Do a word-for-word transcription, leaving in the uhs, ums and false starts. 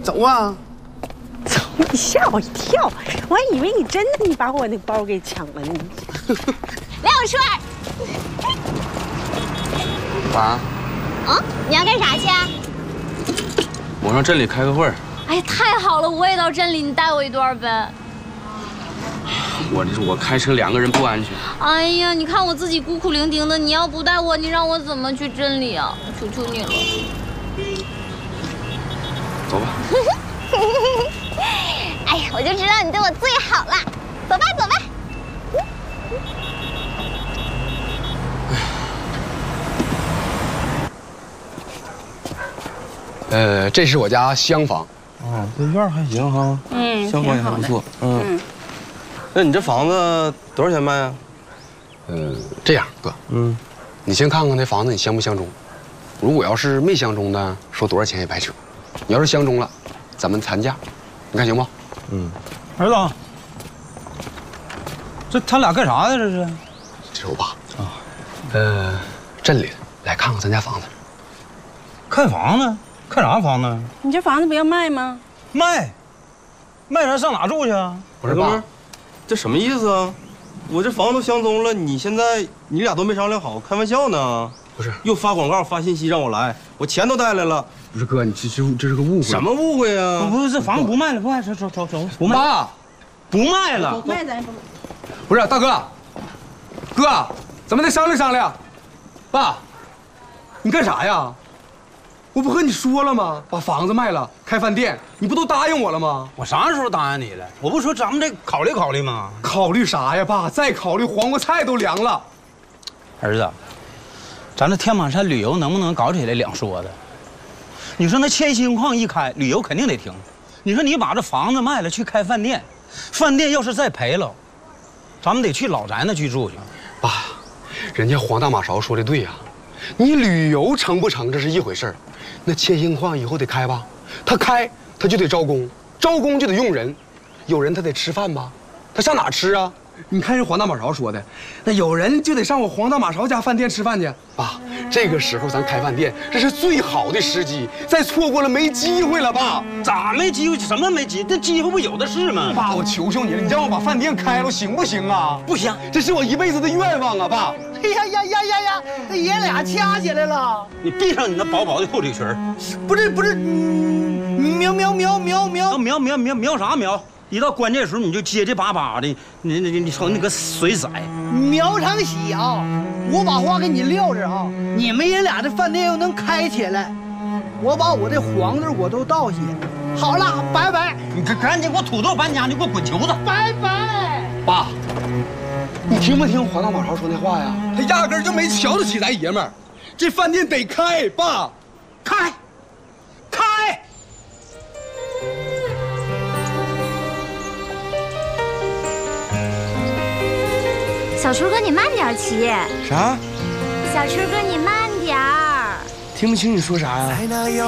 走啊！ 走！你吓我一跳，我还以为你真的你把我那包给抢了呢。 廖顺， 爸。 嗯，你要干啥去啊？ 我上镇里开个会。 哎呀，太好了，我也到镇里，你带我一段呗。 我这我开车两个人不安全。 哎呀，你看我自己孤苦伶仃的，你要不带我，你让我怎么去镇里啊？求求你了。 走吧。 哎呀，我就知道你对我最好了。走吧，走吧。 呃，这是我家厢房。 哦，这院还行哈。 嗯， 厢房也还不错。嗯。那你这房子多少钱卖啊？ 呃，这样哥， 嗯， 你先看看那房子你相不相中。如果要是没相中的，说多少钱也白扯。你要是相中了，咱们谈价，你看行不？ 嗯。 儿子，这他俩干啥呀？这是？ 这是我爸啊。呃，镇里的，来看看咱家房子。 看房子？看啥房子？ 你这房子不要卖吗？ 卖，卖啥上哪住去啊？ 不是爸， 这什么意思啊？我这房子都相中了，你现在你俩都没商量好，开玩笑呢？ 不是， 又发广告发信息让我来，我钱都带来了。 不是哥，你这这这是个误会。 什么误会啊？ 不是，这房子不卖了，不卖，走走走走，不卖。 爸， 不卖了。 不卖咱不。 不是大哥，哥，咱们得商量商量。爸，你干啥呀？我不和你说了吗？把房子卖了，开饭店，你不都答应我了吗？ 我啥时候答应你了？我不说咱们得考虑考虑吗？ 考虑啥呀，爸？再考虑，黄瓜菜都凉了。 儿子，咱这天马山旅游能不能搞起来两说的？你说那千兴矿一开，旅游肯定得停。你说你把这房子卖了去开饭店，饭店要是再赔了，咱们得去老宅那去住去。 爸，人家黄大马勺说的对呀、啊，你旅游成不成这是一回事儿，那千兴矿以后得开吧，他开他就得招工，招工就得用人，有人他得吃饭吧，他上哪吃啊？你看人黄大马勺说的，那有人就得上我黄大马勺家饭店吃饭去。爸，这个时候咱开饭店，这是最好的时机，再错过了没机会了。爸， 咋没机会？什么没机？这机会不有的是吗？ 爸，我求求你了，你让我把饭店开了，行不行啊？ 不行， 这是我一辈子的愿望啊，爸。 哎呀呀呀呀呀！那爷俩掐起来了。 你闭上你那薄薄的厚底裙儿。 不是不是，瞄瞄瞄瞄瞄瞄瞄瞄瞄啥瞄？一到关键时候你就结结巴巴的，你你你瞅你个水色， 苗长喜啊！我把话给你撂这啊，你们爷俩这饭店要能开起来，我把我这黄字我都倒下。好了，拜拜！ 你赶赶紧给我土豆搬家，你给我滚球子！ 拜拜！ 爸，你听没听黄大马勺说那话呀？他压根儿就没瞧得起咱爷们儿，这饭店得开，爸， 开，开。 小春哥，你慢点骑。 啥？ 小春哥，你慢点儿。 听不清你说啥呀？